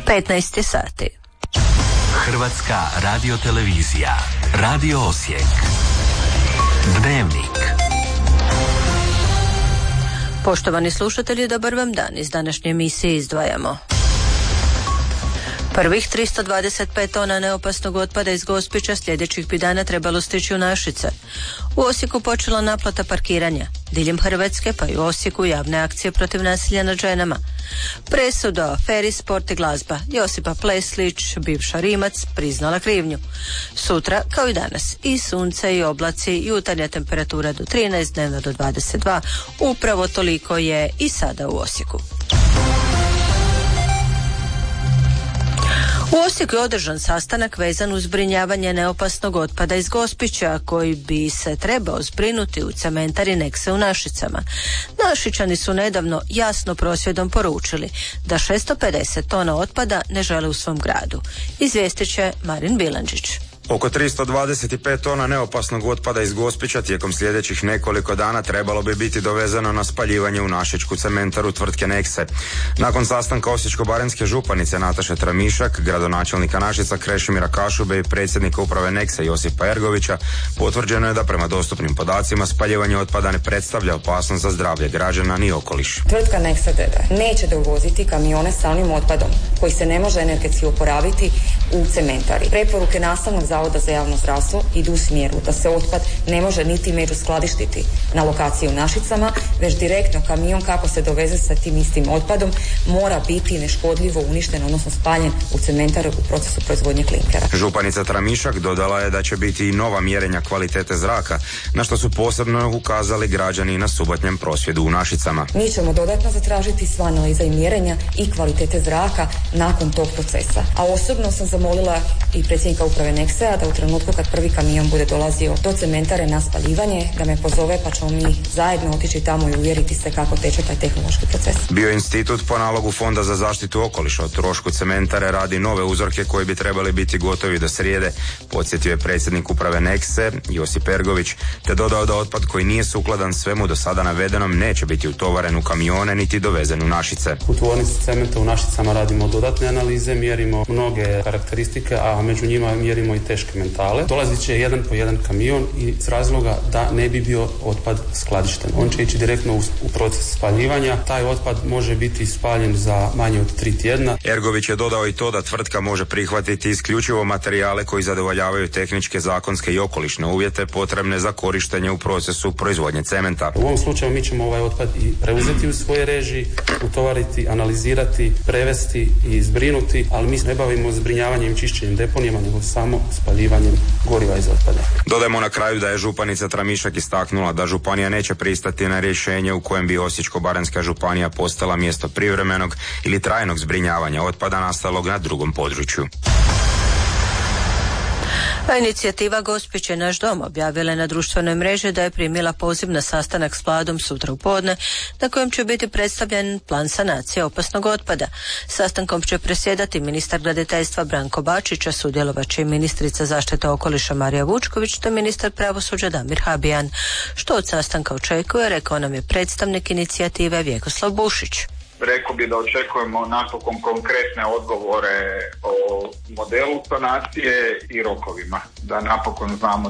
15 sati. Hrvatska radiotelevizija, Radio Osijek, Dnevnik. Poštovani slušatelji, dobar vam dan. Iz današnje emisije izdvajamo: prvih 325 tona neopasnog otpada iz Gospića sljedećih bi dana trebalo stići u Našice. U Osijeku počela naplata parkiranja. Diljem Hrvatske, pa i u Osijeku, javne akcije protiv nasilja nad ženama. Presuda o aferi Sport i glazba. Josipa Pleslić, bivša Rimac, priznala krivnju. Sutra, kao i danas, i sunce i oblaci, jutarnja temperatura do 13, dnevno do 22. Upravo toliko je i sada u Osijeku. U Osijeku je održan sastanak vezan uz zbrinjavanje neopasnog otpada iz Gospića, koji bi se trebao zbrinuti u cementari Nexe u Našicama. Našičani su nedavno jasno prosvjedom poručili da 650 tona otpada ne žele u svom gradu. Izvijestit će Marin Bilandžić. Oko 325 tona neopasnog otpada iz Gospića tijekom sljedećih nekoliko dana trebalo bi biti dovezano na spaljivanje u našičku cementaru tvrtke Nexe. Nakon sastanka osječko-baranjske županice Nataše Tramišak, gradonačelnika Našica Krešimira Kašube i predsjednika uprave Nexe Josipa Ergovića, potvrđeno je da prema dostupnim podacima spaljivanje otpada ne predstavlja opasnost za zdravlje građana ni okoliš. Tvrtka Nexe d.d. neće dovoziti kamione sa onim otpadom koji se ne može energetski oporaviti u cementari. Preporuke Nastavnog Zavoda za javno zdravstvo idu u smjeru da se otpad ne može niti međuskladištiti na lokaciji u Našicama, već direktno kamion kako se doveze sa tim istim otpadom mora biti neškodljivo uništen, odnosno spaljen u cementare u procesu proizvodnje klinkera. Županica Tramišak dodala je da će biti i nova mjerenja kvalitete zraka, na što su posebno ukazali građani na subotnjem prosvjedu u Našicama. Mi ćemo dodatno zatražiti sva analiza i mjerenja i kvalitete zraka nakon tog procesa. A osobno sam zamolila i predsjednika uprave Nexea da u trenutku kad prvi kamion bude dolazio do cementare na spaljivanje, da me pozove pa ćemo mi zajedno otići tamo i uvjeriti se kako teče taj tehnološki proces. Bioinstitut po nalogu Fonda za zaštitu okoliša o trošku cementare radi nove uzorke koji bi trebali biti gotovi do srijede, podsjetio je predsjednik uprave Nexe Josip Ergović, te dodao da otpad koji nije sukladan svemu do sada navedenom neće biti utovaren u kamione niti dovezen u Našice. U tvornici cementa u Našicama radimo dodatne analize, mjerimo mnoge karakteristike, a među njima mjerimo i teške metale. Dolazit će jedan po jedan kamion iz razloga da ne bi bio otpad skladišten. On će ići direktno u proces spaljivanja. Taj otpad može biti spaljen za manje od 3 tjedna. Ergović je dodao i to da tvrtka može prihvatiti isključivo materijale koji zadovoljavaju tehničke, zakonske i okolišne uvjete potrebne za korištenje u procesu proizvodnje cementa. U ovom slučaju mi ćemo ovaj otpad i preuzeti u svoje režiji, utovariti, analizirati, prevesti i zbrinuti, ali mi se ne bavimo zbrinjavanjem i čišćenjem deponijama, nego samo spaljivanjem goriva iz otpada. Dodajmo na kraju da je županica Tramišak istaknula da županija neće pristati na rješenje u kojem bi Osječko-baranjska županija postala mjesto privremenog ili trajnog zbrinjavanja otpada nastalog na drugom području. A inicijativa Gospić je naš dom objavila na društvenoj mreži da je primila poziv na sastanak s Vladom sutra u podne, na kojem će biti predstavljen plan sanacije opasnog otpada. Sastankom će presjedati ministar graditeljstva Branko Bačić, a sudjelovat će i ministrica zaštite okoliša Marija Vučković te ministar pravosuđa Damir Habijan. Što od sastanka očekuje, rekao nam je predstavnik inicijative Vjekoslav Bušić. Rekao bi da očekujemo napokon konkretne odgovore o modelu sanacije i rokovima, da napokon znamo